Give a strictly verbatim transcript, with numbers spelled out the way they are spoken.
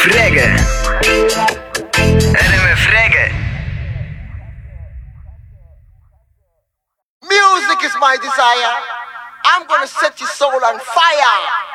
F reggae. N M F reggae. Music is my desire. I'm gonna set your soul on fire.